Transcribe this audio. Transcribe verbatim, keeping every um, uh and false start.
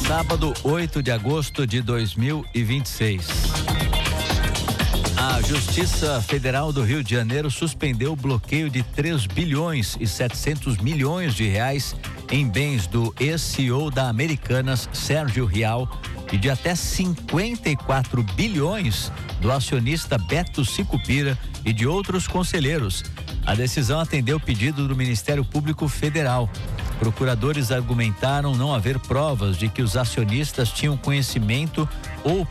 Sábado, oito de agosto de dois mil e vinte e seis. A Justiça Federal do Rio de Janeiro suspendeu o bloqueio de três bilhões e setecentos milhões de reais em bens do ex-C E O da Americanas, Sérgio Rial, e de até cinquenta e quatro bilhões do acionista Beto Sicupira e de outros conselheiros. A decisão atendeu o pedido do Ministério Público Federal. Procuradores argumentaram não haver provas de que os acionistas tinham conhecimento ou